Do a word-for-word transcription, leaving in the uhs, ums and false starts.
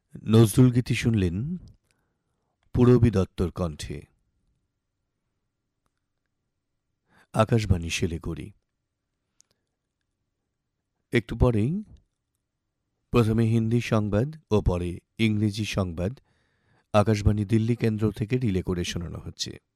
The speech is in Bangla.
নজরুলগীতি শুনলেন পূরবী দত্তর কণ্ঠে। আকাশবাণী শিলিগুড়ি। একটু পরেই প্রথমে হিন্দি সংবাদ ও পরে ইংরেজি সংবাদ আকাশবাণী দিল্লি কেন্দ্র থেকে রিলে করে শোনানো হচ্ছে।